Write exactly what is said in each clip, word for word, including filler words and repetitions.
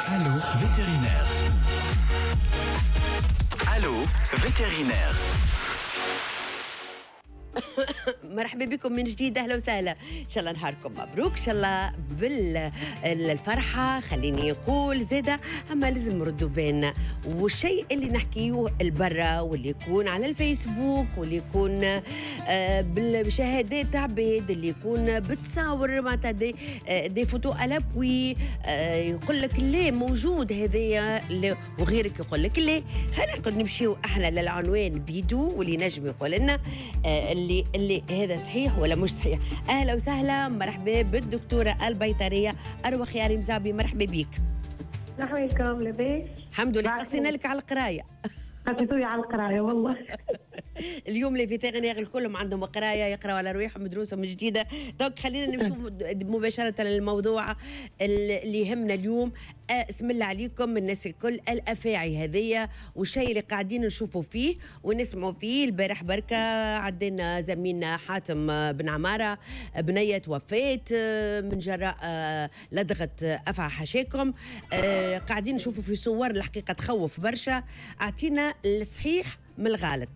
Allô vétérinaire. Allô vétérinaire. مرحبا بكم من جديد، اهلا وسهلا. ان شاء الله نهاركم مبروك، ان شاء الله بالفرحه. خليني نقول زاده اما لازم نردوا بالنا، والشيء اللي نحكيه البرا واللي يكون على الفيسبوك واللي يكون آه بالشهادات عباد، اللي يكون بتصور معناتها دي, آه دي فوتو الابوي، آه يقول لك لا موجود هذايا وغيرك يقول لك لا. هنقعد نمشيو احنا للعنوان بيدو واللي نجم يقول لنا آه اللي اللي هذا صحيح ولا مش صحيح. اهلا وسهلا، مرحبا بالدكتوره البيطريه اروى خياري مزابي، مرحبا بيك. نحويكم لاباس؟ الحمد لله، قصينا لك على القرايه. قصيتولي على القرايه والله. اليوم لي فيتيرينير الكلهم عندهم قرايه، يقراوا على رواحهم دروسهم جديده. دونك خلينا نمشوا مباشره للموضوع اللي يهمنا اليوم. اسم الله عليكم الناس الكل، الافاعي هذيا والشيء اللي قاعدين نشوفوا فيه ونسمعوا فيه. البارح بركه عدينا زميلنا حاتم بن عماره بنيه توفات من جراء لدغه افعى حشاكم. قاعدين نشوفوا في صور الحقيقه تخوف برشا. اعطينا الصحيح من الغلط.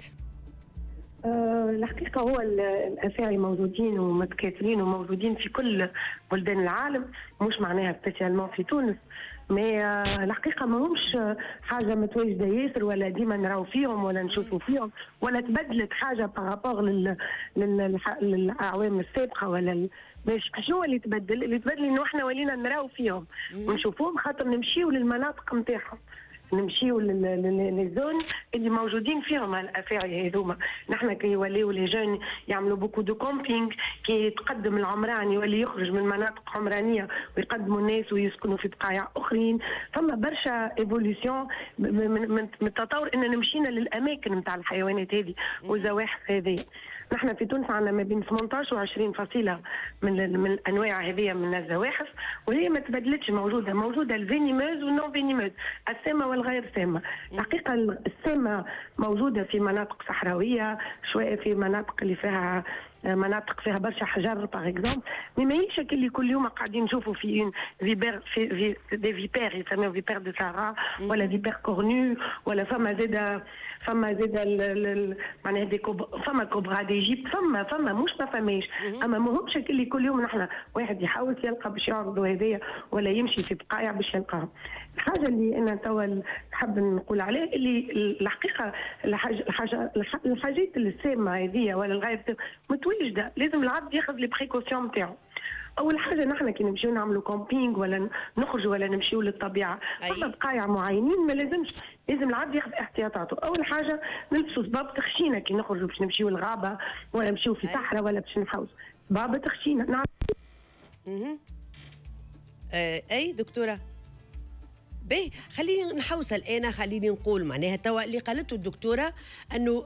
أه الحقيقة هو الأفاعي موجودين ومتكاثرين وموجودين في كل بلدان العالم، مش معناها سبيسيالمون في تونس، مي أه الحقيقة ما همش حاجة متواجدة ياسر ولا ديما نراو فيهم ولا نشوفوا فيهم ولا تبدلت حاجة بارابور لل... لل... للأعوام السابقة ولا باش. شنو اللي تبدل؟ اللي تبدل إنه إحنا ولينا نراو فيهم ونشوفوهم، خاطر نمشيو للمناطق نتاعهم، نمشيو للزون اللي موجودين فيهم الافاعي هذوما. نحن كي يوليو لي جون يعملوا بوكو دو كومبينغ، كي يتقدم العمران يولي يخرج من مناطق عمرانيه ويقدموا الناس ويسكنوا في بقايع اخرين. فما برشا ايفوليسيون من التطور ان مشينا للاماكن نتاع الحيوانات هذه والزواحف هذه. نحن في تونس عندنا ما بين ثمانية عشر وعشرين فصيله من من الانواع هذه من الزواحف، وهي ما تبدلتش، موجوده موجوده الفينيموز والنون فينيموز، السامه والغير سامه. الحقيقه السامه موجوده في مناطق صحراويه، شويه في مناطق اللي فيها مناطق فيها برشا حجر باغ اكزومبل، مي ماهيش اللي كل يوم قاعدين نشوفوا في اون فيبر في, في دي فيبر يسميو فيبر دو سارا ولا فيبر كورنو ولا فما زاده فما زاده معناها دي كوب فما كوبرا ديجيبت، فما فما مش ما فماش، اما ماهمش اللي كل يوم نحن واحد يحاول يلقى باش يعرضوا هذايا ولا يمشي في بقايع باش يلقاهم. الحاجه اللي انا توا نحب نقول عليه اللي الحقيقه الحاجه الحاجه الحاجات السامه هذه ولا الغير متواجده، لازم العبد ياخذ لي بريكوسيون نتاعو. اول حاجه نحن كي نمشيو نعملوا كومبينغ ولا نخرجوا ولا نمشيو للطبيعه، فما بقايع معينين ما لازمش، لازم العبد ياخذ احتياطاته. اول حاجه نلبسوا صباب تخشينه كي نخرجوا باش نمشيو للغابه ولا نمشيو في صحراء ولا باش نحوس، بابا تخشينه. نعم. اها اي دكتوره باهي، خليني نحوصل انا، خليني نقول معناها توا اللي قالته الدكتوره انه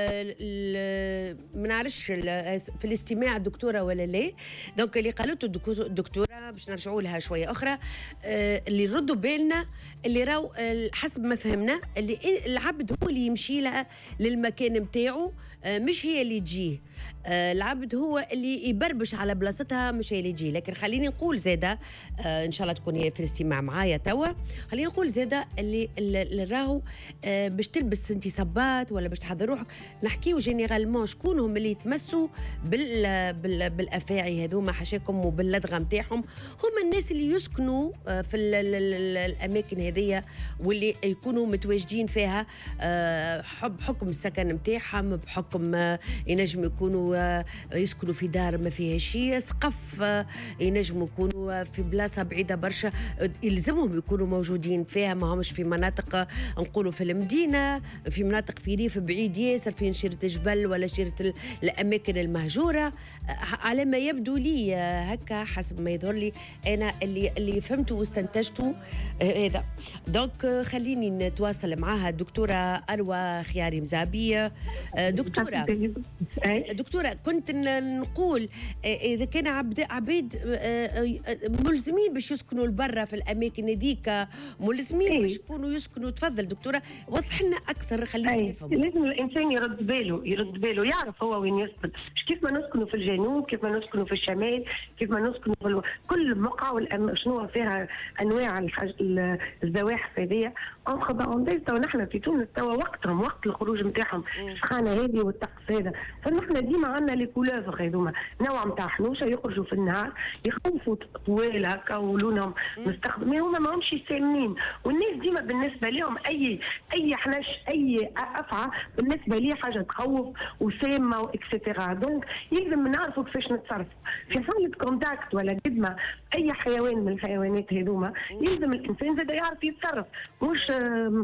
ما نعرفش في الاستماع الدكتوره ولا لا. دونك اللي قالته الدكتوره باش نرجعوا لها شويه اخرى، اللي نردوا بالنا اللي راو حسب ما فهمنا اللي العبد هو اللي يمشي لها للمكان نتاعو، مش هي اللي تجيه. العبد هو اللي يبربش على بلاصتها، مش هي اللي تجي. لكن خليني نقول زاده ان شاء الله تكون هي في الاستماع معايا توا، خليني نقول زاده اللي, اللي راهو باش تلبس انت صبات ولا باش تحضر روحك، نحكيو جينيرالمون شكون هم اللي يتمسوا بال بال بالافاعي هذوما حشاكم وباللدغه نتاعهم، هم الناس اللي يسكنوا في ال ال ال الاماكن هذيا واللي يكونوا متواجدين فيها بحكم السكن نتاعهم، بحكم ينجم يكونوا يسكنوا في دار ما فيها شيء، سقف ينجموا يكونوا في بلاصه بعيده برشا، يلزمهم يكونوا موجودين فيها، ما همش في مناطق نقولوا في المدينه، في مناطق في ريف بعيد ياسر، في نشيره جبل ولا شيره الاماكن المهجوره. على ما يبدو لي هكا حسب ما يظهر لي انا اللي اللي فهمته واستنتجته هذا. دونك خليني نتواصل معها الدكتوره اروى خياري مزابي. دكتوره دكتوره كنت نقول اذا كان عبد عبيد ملزمين باش يسكنوا لبرا في الاماكن هذيك ملزمين إيه. باش يكونوا يسكنوا. تفضل دكتوره وضح لنا اكثر، خلينا أي. نفهم. لازم الانسان يرد باله يرد باله يعرف هو وين يسكن، مش كيف ما نسكنوا في الجنوب، كيف ما نسكنوا في الشمال، كيف ما نسكنوا في الو... كل بقعه والأم... شنو فيها انواع الحاج... الزواحف هذيا. اونخ باونديز تو نحن في تونس توا وقتهم وقت الخروج نتاعهم السخانه هذه والطقس هذا، فنحن ديما عندنا لي كولوفر هذوما نوع نتاع حنوشه يخرجوا في النهار يخوفوا طوال هكا ولونهم مستخدمين، هما ماهمش سامين، والناس ديما بالنسبه لهم اي اي حنش اي افعى بالنسبه لي حاجه تخوف وسامه واكسترا. دونك يلزم نعرفوا كيفاش نتصرفوا في حاله كونتاكت ولا قدمه اي حيوان من الحيوانات هذوما. يلزم الانسان زاد يعرف يتصرف، مش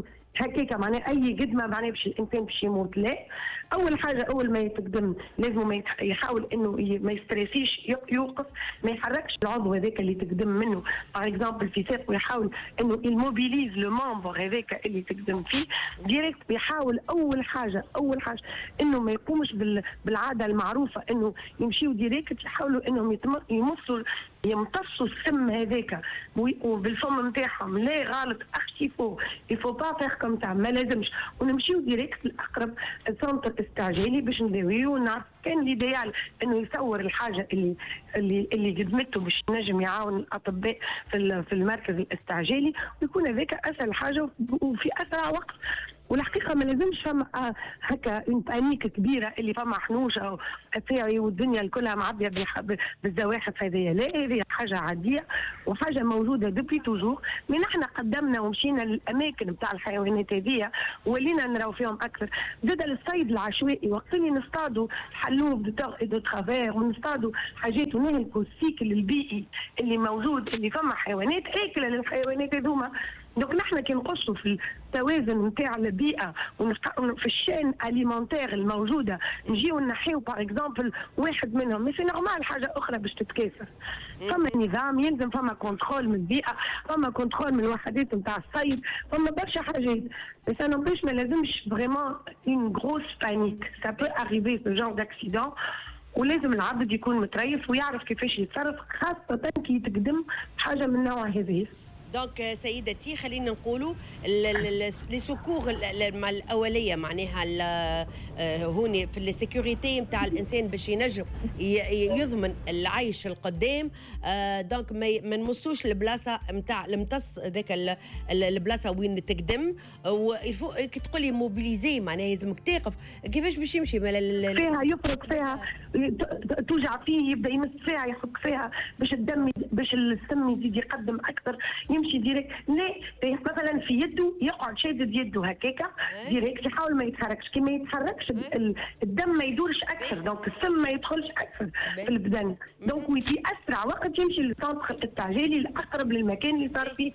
هكاكا معناها اي قدمه معناها باش الانسان باش يموت. لا، اول حاجه اول ما يتقدم لازم ما يحاول انه ما يستريسيش، يوقف ما يحركش العضو هذاك اللي تقدم منه باغ اكزومبل في ساق، ويحاول انه يموبيليز لو مامبر هذاك اللي تقدم فيه ديريكت. بيحاول اول حاجه اول حاجه انه ما يقومش بالعاده المعروفه انه يمشيوا ديريكت، يحاولوا انهم يمصوا يمتصوا السم هذاك وبالفم نتاعهم. لا غلط اختيفو يفو با فيغ كوم تا، ما لازمش، ونمشيو ديريكت لاقرب سنتر استعجالي باش نداويو. ونعرف كان ليديال انه يصور الحاجه اللي اللي اللي قدمته باش ينجم يعاون الاطباء في في المركز الاستعجالي، ويكون هذاك اسهل حاجه وفي اسرع وقت. والحقيقه ما لازمش فما آه هكا بانيك كبيره اللي فما حنوشه افاعي والدنيا كلها معبيه بالزواحف هذيا. لا، هذه حاجه عاديه وحاجه موجوده دوبي توجور. من احنا قدمنا ومشينا للاماكن نتاع الحيوانات هذيا ولينا نراو فيهم اكثر. زاد الصيد العشوائي وقت اللي نصطادوا حلوب دو تور دو ترافير ونصطادوا حاجات ونهلكوا السيكل البيئي اللي موجود، اللي فما حيوانات اكله للحيوانات هذوما. دونك نحن كي نقصوا في التوازن نتاع البيئه وفي الشين اليمونتير الموجوده نجيو نحيو باغ اكزومبل واحد منهم، مي سي نورمال حاجه اخرى باش تتكاثر. فما نظام يلزم، فما كونترول من البيئه، فما كونترول من الوحدات نتاع الصيد، فما برشا حاجات. بس انا باش ما لازمش فريمون اون غروس بانيك، سا بو اريفي في جونر داكسيدون. ولازم العبد يكون متريف ويعرف كيفاش يتصرف، خاصه كي يتقدم حاجه من نوع هذه. دونك سيدتي خلينا نقولوا لي سكور الاوليه معناها هوني في السيكوريتي نتاع الانسان باش ينجم يضمن العيش القدام. دونك ما نمسوش البلاصه نتاع المتص ذاك البلاصه وين تقدم. ويفو كي تقولي موبيليزي معناها لازمك تقف كيفاش باش يمشي فيها يفرق فيها توجع فيه يبدا يمس فيها يحك فيها باش الدم باش السم يزيد يقدم اكثر يمشي ديريكت. لا مثلا في يده يقعد شادد يده هكاكا ديريكت يحاول ما يتحركش. كي ما يتحركش الدم ما يدورش اكثر، دونك السم ما يدخلش اكثر في البدن. دونك وفي اسرع وقت يمشي للسنتر التعجيلي الاقرب للمكان اللي صار فيه.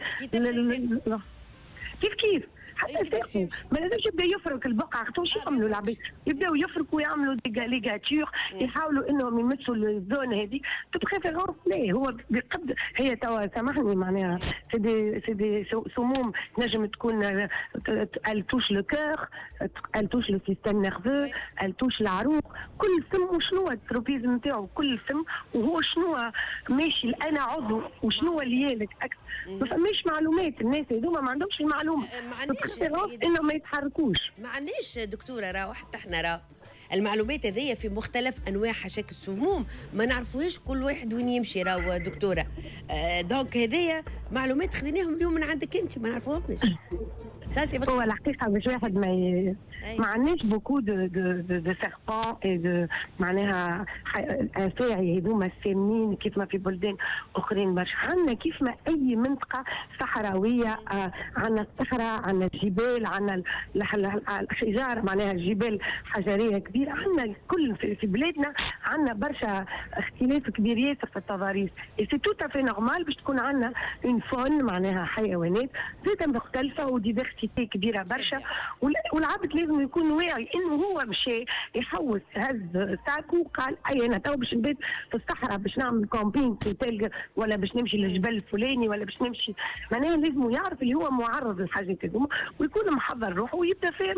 كيف كيف حتى ساقوا ما لازمش يبدا يفرك البقعه. شو يعملوا العباد؟ يبداو يفركوا ويعملوا دي ليغاتور، يحاولوا انهم يمسوا الزون هذه. بريفيرونس لا، هو بقد هي توا سامحني معناها سي دي سي دي سموم نجم تكون ال توش لو كور، ال توش لو سيستم نيرفو، ال توش العروق. كل سم وشنو التروبيزم نتاعو، كل سم وهو شنو ماشي انا عضو وشنو اللي لك اكثر. ما فماش معلومات، الناس هذوما ما عندهمش المعلومه. انه ما يتحركوش. معليش دكتوره راهو حتى احنا راهو المعلومات هذيا في مختلف انواع حشاك السموم ما نعرفوهاش كل واحد وين يمشي راهو دكتوره. آه دونك هذيا معلومات خذيناهم اليوم من عندك انت ما نعرفوهمش. هو الحقيقه باش واحد ما ي... ما عندناش بوكو دو دو دو سيربون اي دو معناها افاعي هذوما السامين كيف ما في بلدان اخرين برشا. عندنا كيف ما اي منطقه صحراويه، آه عندنا الصحراء، عندنا الجبال، عندنا الحجار معناها الجبال حجريه كبيره. عندنا كل في بلادنا عندنا برشا اختلاف كبير ياسر في التضاريس. اي سي توت افي نورمال باش تكون عندنا اون فون معناها حيوانات زيادة مختلفه وديفرسيتي كبيره برشا. والعبد لازم يكون واعي انه هو مشى يحوس هز ساكو وقال اي انا تو باش نبات في الصحراء باش نعمل كومبينغ في ولا باش نمشي للجبل الفلاني ولا باش نمشي. معناها لازم يعرف اللي هو معرض للحاجات هذوما ويكون محضر روحه ويبدا فاهم روحه.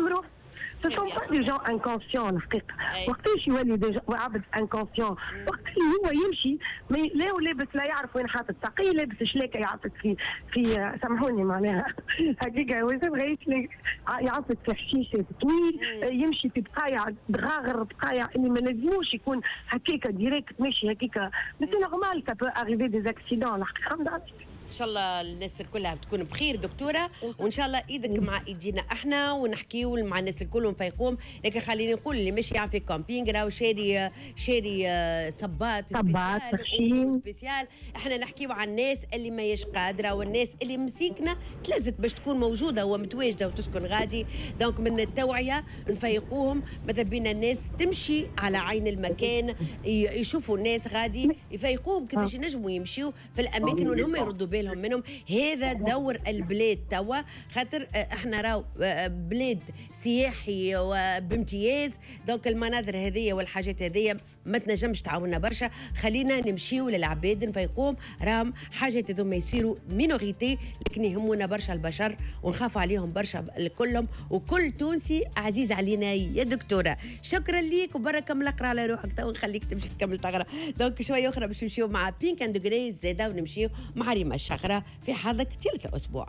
Ce sont pas des gens inconscients الحقيقة. وقتاش يولي دي عبد inconscient؟ وقت اللي هو يمشي ما لا ولابس لا يعرف وين حاطط ساقيه، لابس شلاكة يعطط في في سامحوني معناها حقيقة هو يبغى يعطط في حشيشة طويل، يمشي في بقايع دغاغر بقايع اللي ما لازموش يكون هكاكا ديريكت ماشي هكاكا. بس نورمال كا بو اريفي دي اكسيدون الحقيقة. ان شاء الله الناس الكلها بتكون بخير دكتوره، وان شاء الله ايدك مع ايدينا احنا ونحكيو مع الناس الكل ونفيقوم. لكن خليني نقول اللي ماشي يعرف في كامبينغ راهو شاري شاري صبات سبيسيال سبيسيال. احنا نحكيو عن الناس اللي ما يش قادره والناس اللي مسيكنه تلزت باش تكون موجوده ومتواجده وتسكن غادي. دونك من التوعيه نفيقوهم، ماذا بينا الناس تمشي على عين المكان، يشوفوا الناس غادي يفيقوهم كيفاش ينجموا يمشيوا في الاماكن وهم يردوا بالهم منهم. هذا دور البلاد توا، خاطر احنا راو بلاد سياحي وبامتياز. دونك المناظر هذه والحاجات هذه ما تنجمش تعاوننا برشا. خلينا نمشيو للعباد نفيقوهم، راهم حاجات هذوما يصيروا مينوريتي لكن يهمونا برشا البشر ونخاف عليهم برشا كلهم، وكل تونسي عزيز علينا يا دكتوره. شكرا ليك وبركه ملقرة على روحك. تو نخليك تمشي تكمل تغرى. دونك شويه اخرى باش نمشيو مع بينك اند جريز زاده ونمشيو مع ريما الشغرة في حظك ثالث الأسبوع.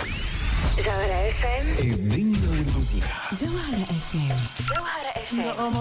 جوهرة اف ام. الدنيا والموسيقى. جوهرة اف ام. جوهرة اف ام.